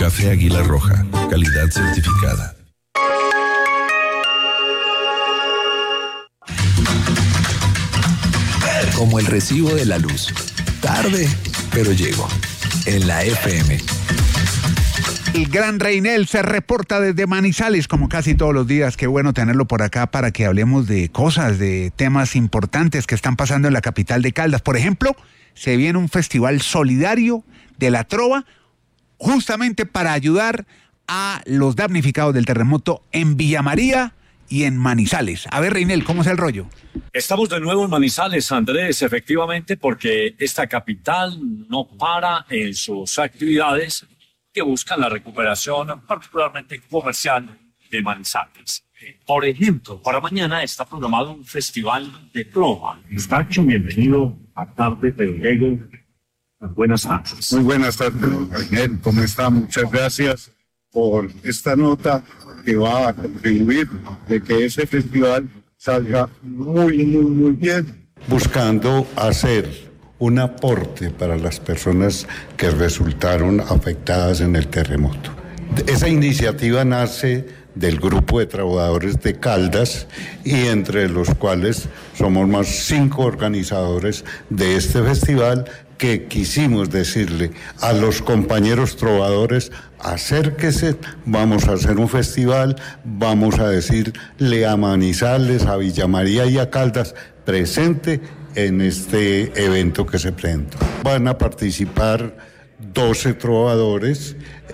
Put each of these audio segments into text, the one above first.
Café Águila Roja, calidad certificada. Como el recibo de la luz. Tarde, pero llego. En la FM. El gran Reinel se reporta desde Manizales, como casi todos los días. Qué bueno tenerlo por acá para que hablemos de cosas, de temas importantes que están pasando en la capital de Caldas. Por ejemplo, se viene un festival solidario de la trova, justamente para ayudar a los damnificados del terremoto en Villa María y en Manizales. A ver, Reinel, ¿cómo es el rollo? Estamos de nuevo en Manizales, Andrés, efectivamente, porque esta capital no para en sus actividades que buscan la recuperación, particularmente comercial, de Manizales. Por ejemplo, para mañana está programado un festival de trova. Estacho, bienvenido a Tarde, pero llego. Buenas tardes. Muy buenas tardes, Reinel. ¿Cómo está? Muchas gracias por esta nota que va a contribuir de que ese festival salga muy bien. Buscando hacer un aporte para las personas que resultaron afectadas en el terremoto. Esa iniciativa nace del grupo de trabajadores de Caldas y entre los cuales somos más 5 organizadores de este festival que quisimos decirle a los compañeros trovadores: acérquese, vamos a hacer un festival, vamos a decirle a Manizales, a Villa María y a Caldas, presente en este evento que se presenta. Van a participar 12 trovadores,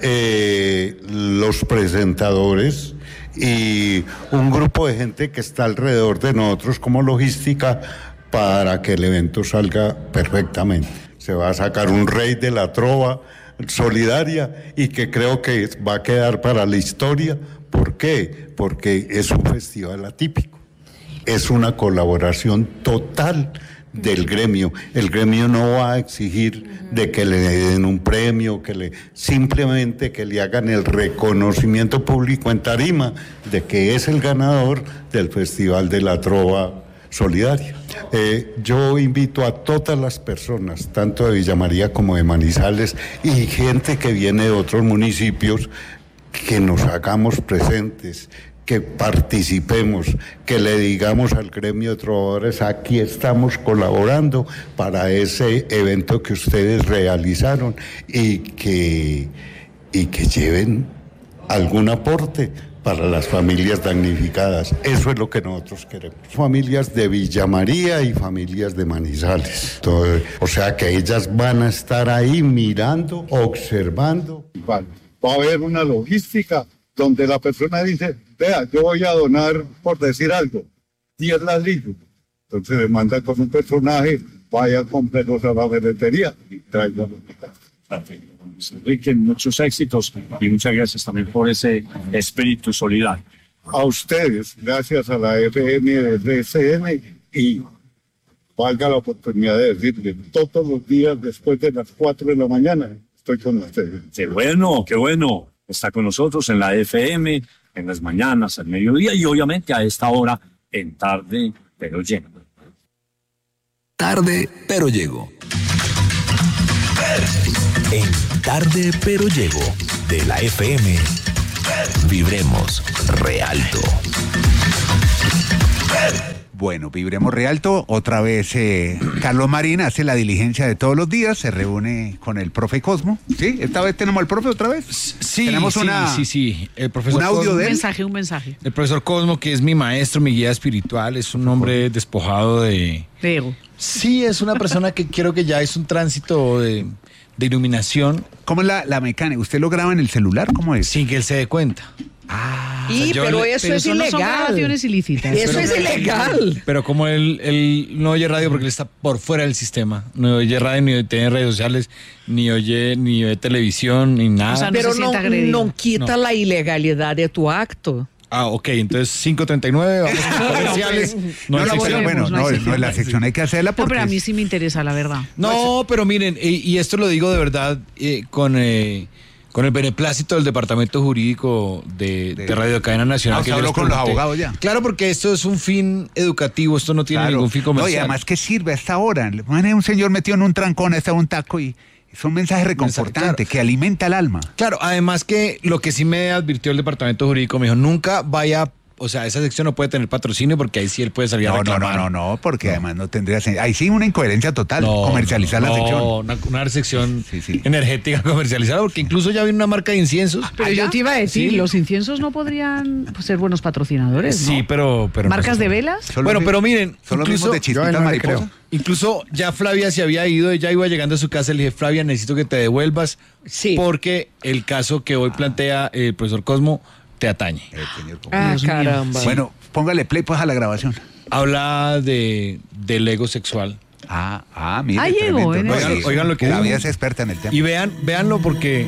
los presentadores y un grupo de gente que está alrededor de nosotros como logística para que el evento salga perfectamente. Se va a sacar un rey de la trova solidaria y que creo que va a quedar para la historia. ¿Por qué? Porque es un festival atípico. Es una colaboración total del gremio. El gremio no va a exigir de que le den un premio, simplemente que le hagan el reconocimiento público en tarima de que es el ganador del Festival de la Trova Solidaria. Yo invito a todas las personas, tanto de Villa María como de Manizales, y gente que viene de otros municipios, que nos hagamos presentes, que participemos, que le digamos al gremio de trovadores: aquí estamos colaborando para ese evento que ustedes realizaron, y que lleven algún aporte para las familias damnificadas. Eso es lo que nosotros queremos. Familias de Villa María y familias de Manizales. Entonces, o sea que ellas van a estar ahí mirando, observando. Va a haber una logística donde la persona dice: vea, yo voy a donar, por decir algo, 10 ladrillos. Entonces le manda con un personaje: vaya, cómprelos a la ferretería y traigan. Enrique, muchos éxitos y muchas gracias también por ese espíritu solidario. A ustedes, gracias a la FM de RCN, y valga la oportunidad de decirles, todos los días después de las 4 de la mañana estoy con ustedes. Qué bueno, qué bueno. Está con nosotros en la FM, en las mañanas, al mediodía y obviamente a esta hora en Tarde, pero llego. Tarde, pero llego. En Tarde, pero llego, de la FM. Vibremos Realto. Bueno, Vibremos Realto. Otra vez Carlos Marín hace la diligencia de todos los días, se reúne con el profe Cosmo. ¿Sí? ¿Esta vez tenemos al profe otra vez? Sí, tenemos sí. El profesor un audio Cosmo, de él. Un mensaje. El profesor Cosmo, que es mi maestro, mi guía espiritual, es un hombre despojado de ego. Sí, es una persona que creo que ya es un tránsito de iluminación. ¿Cómo es la mecánica? ¿Usted lo graba en el celular? ¿Cómo es? Sin que él se dé cuenta. Pero eso es ilegal. No son grabaciones ilícitas. Eso es ilegal. Pero como él no oye radio porque él está por fuera del sistema, no oye radio, ni tiene redes sociales, ni oye televisión, ni nada. O sea, pero no quita la ilegalidad de tu acto. Ok, entonces 5:39, vamos a comerciales. La sección hay que hacerla porque... No, pero a mí sí me interesa, la verdad. No, pero miren, y esto lo digo de verdad, con el beneplácito del Departamento Jurídico de Radio Cadena Nacional. Que habló con los abogados ya. Claro, porque esto es un fin educativo, esto no tiene ningún fin comercial. No, y además, ¿qué sirve a esta hora? Un señor metido en un trancón, está un taco y Es un mensaje reconfortante que alimenta el alma. Claro, además que lo que sí me advirtió el departamento jurídico, me dijo, nunca vaya, o sea, esa sección no puede tener patrocinio porque ahí sí él puede salir a reclamar. No, porque además no tendría sentido. Ahí sí una incoherencia total, comercializar la sección. Una sección energética comercializada, porque incluso ya viene una marca de inciensos. Pero yo te iba a decir, los inciensos no podrían ser buenos patrocinadores, ¿no? Sí, pero ¿Marcas de velas? Pero miren, son los mismos de Chispita Mariposa. Incluso ya Flavia se había ido, ella iba llegando a su casa, le dije, Flavia, necesito que te devuelvas, porque el caso que hoy plantea el profesor Cosmo te atañe. Caramba. Bueno, póngale play pues a la grabación. Habla del ego sexual. Mira. Llegó. Oigan lo que la vida es experta en el tema. Y véanlo porque...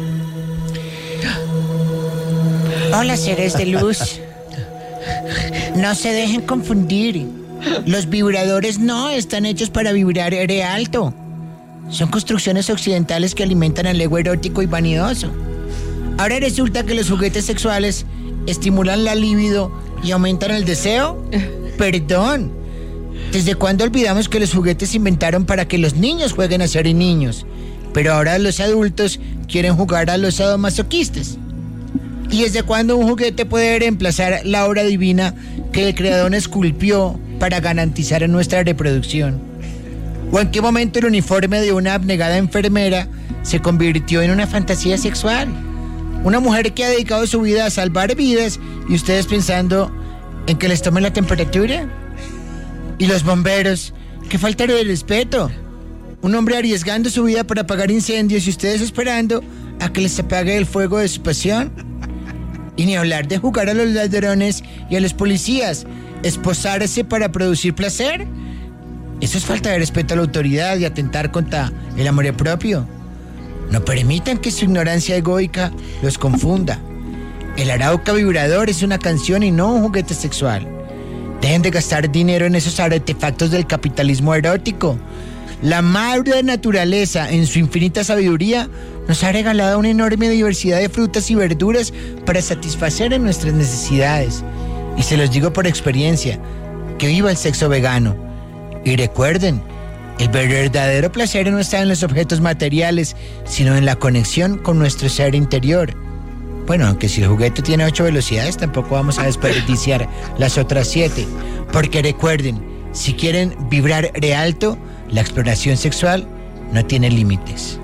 Hola, seres de luz. No se dejen confundir. Los vibradores no están hechos para vibrar alto. Son construcciones occidentales que alimentan el ego erótico y vanidoso. Ahora resulta que los juguetes sexuales estimulan la libido y aumentan el deseo. Perdón. ¿Desde cuándo olvidamos que los juguetes se inventaron para que los niños jueguen a ser niños? Pero ahora los adultos quieren jugar a los sadomasoquistas. ¿Y desde cuándo un juguete puede reemplazar la obra divina que el creador esculpió para garantizar nuestra reproducción? ¿O en qué momento el uniforme de una abnegada enfermera se convirtió en una fantasía sexual? Una mujer que ha dedicado su vida a salvar vidas y ustedes pensando en que les tomen la temperatura. Y los bomberos, qué falta de respeto. Un hombre arriesgando su vida para apagar incendios y ustedes esperando a que les apague el fuego de su pasión. Y ni hablar de jugar a los ladrones y a los policías, esposarse para producir placer. Eso es falta de respeto a la autoridad y atentar contra el amor propio. No permitan que su ignorancia egoica los confunda. El Arauca vibrador es una canción y no un juguete sexual. Dejen de gastar dinero en esos artefactos del capitalismo erótico. La madre naturaleza, en su infinita sabiduría, nos ha regalado una enorme diversidad de frutas y verduras para satisfacer nuestras necesidades. Y se los digo por experiencia, que viva el sexo vegano. Y recuerden, el verdadero placer no está en los objetos materiales, sino en la conexión con nuestro ser interior. Bueno, aunque si el juguete tiene 8 velocidades, tampoco vamos a desperdiciar las otras 7. Porque recuerden, si quieren vibrar re alto, la exploración sexual no tiene límites.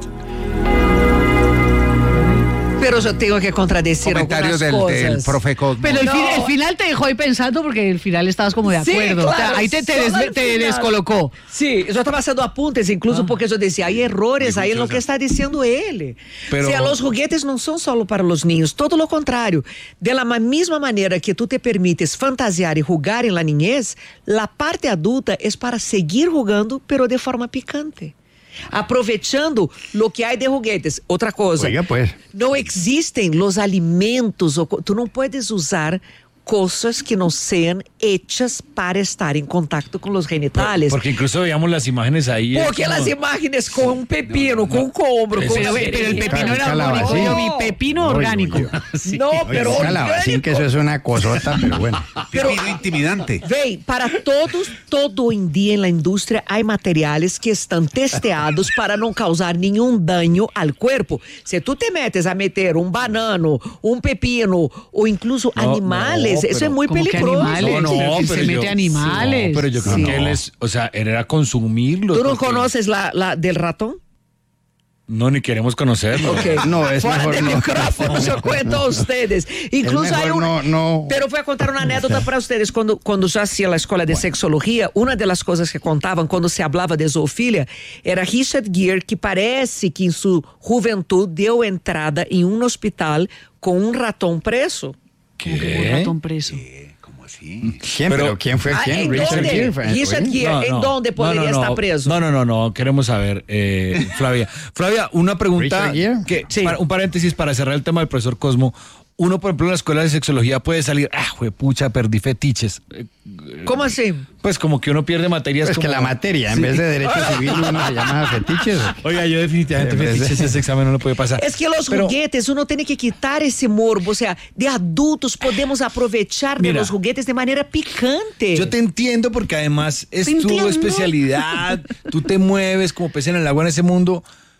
Pero yo tengo que contradecir comentarios algunas cosas. del profe Cosmo. Pero el final te dejó ahí pensando porque el final estabas como de acuerdo. Claro, o sea, ahí te descolocó. Sí, yo estaba haciendo apuntes, incluso porque yo decía, hay errores ahí en lo que está diciendo él. Pero... O sea, los juguetes no son solo para los niños, todo lo contrario. De la misma manera que tú te permites fantasiar y jugar en la niñez, la parte adulta es para seguir jugando, pero de forma picante. Aprovechando lo que hay de juguetes. Otra cosa, oiga, pues, no existen los alimentos, tú no puedes usar cosas que no sean hechas para estar en contacto con los genitales. Porque incluso veíamos las imágenes ahí. Porque las imágenes con un pepino, con un combro, con pero el pepino era orgánico. Yo vi pepino orgánico. Sí. No, pero calabacín, que eso es una cosota, pero bueno. Pepino intimidante. Ve, para todo hoy en día en la industria hay materiales que están testeados para no causar ningún daño al cuerpo. Si tú te metes a meter un banano, un pepino o incluso animales, eso es muy peligroso. Animales, se mete animales. No, pero yo creo que él es, o sea, él era consumirlo. ¿Tú no conoces la del ratón? No, ni queremos conocerlo. Okay. No, es fuera mejor de no. micrófono, yo cuento a ustedes. Incluso hay Pero voy a contar una anécdota para ustedes. Cuando yo hacía la escuela de sexología, una de las cosas que contaban cuando se hablaba de zoofilia era Richard Gere, que parece que en su juventud dio entrada en un hospital con un ratón preso. ¿Qué? Un ratón preso. ¿Cómo así? ¿Quién fue quién? ¿En Richard dónde? Gere. Richard Gere, ¿en dónde podría estar preso? No, queremos saber, Flavia. Flavia, una pregunta, Richard Gere. un paréntesis para cerrar el tema del profesor Cosmo. Uno, por ejemplo, en la escuela de sexología puede salir, juepucha, perdí fetiches. ¿Cómo así? Pues como que uno pierde materias. Pues como... que la materia, en vez de derecho civil, uno se llama fetiches. Oiga, yo definitivamente fetiches, ese examen no lo puede pasar. Es que los juguetes, uno tiene que quitar ese morbo. O sea, de adultos podemos aprovechar de los juguetes de manera picante. Yo te entiendo porque además es tu especialidad. Tú te mueves como pez en el agua en ese mundo.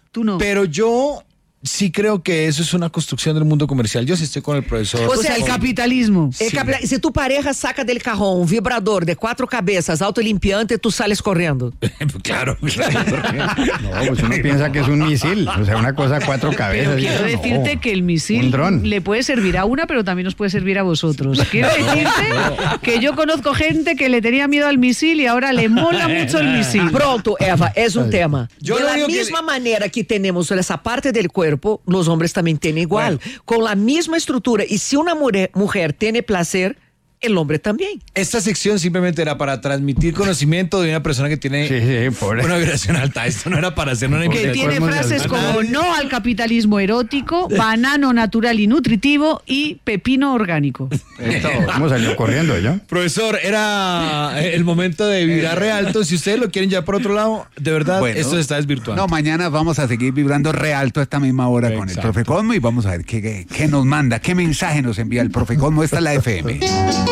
Tú no. Pero yo sí creo que eso es una construcción del mundo comercial. Yo sí estoy con el profesor. O sea, el capitalismo. Sí. Se tu pareja saca del cajón un vibrador de 4 cabezas autolimpiante, tú sales corriendo. Claro. No, pues uno piensa que es un misil, o sea, una cosa a 4 cabezas. Pero quiero decirte que el misil un dron. le puede servir a una, pero también nos puede servir a vosotros. Quiero decirte que yo conozco gente que le tenía miedo al misil y ahora le mola mucho el misil. Pronto, Eva, es un tema. Yo de lo la digo misma manera que tenemos esa parte del cuerpo, los hombres también tienen igual, con la misma estructura. Y si una mujer tiene placer, el hombre también. Esta sección simplemente era para transmitir conocimiento de una persona que tiene una vibración alta. Esto no era para hacer una Que invitación. tiene frases como no al capitalismo erótico, banano natural y nutritivo y pepino orgánico. ¿Cómo salió corriendo yo? Profesor, era el momento de vibrar re alto. Si ustedes lo quieren ya por otro lado, de verdad, Bueno, esto se está desvirtuando. No, mañana vamos a seguir vibrando re alto a esta misma hora con el Exacto. profe Cosmo y vamos a ver qué nos manda, qué mensaje nos envía el profe Cosmo. Esta es la FM.